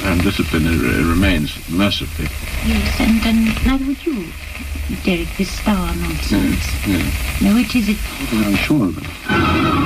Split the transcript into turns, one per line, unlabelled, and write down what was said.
and discipline remains, mercifully.
Yes, and neither would you, Derek, this star nonsense.
Yes.
Now, which is it?
I'm sure of it.